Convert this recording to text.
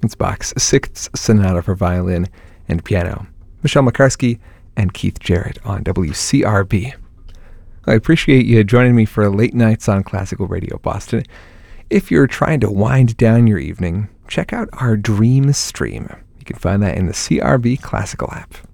Bach's Sixth Sonata for Violin and Piano. Michelle McCarsky and Keith Jarrett on WCRB. I appreciate you joining me for Late Nights on Classical Radio Boston. If you're trying to wind down your evening, check out our Dream Stream. You can find that in the CRB Classical app.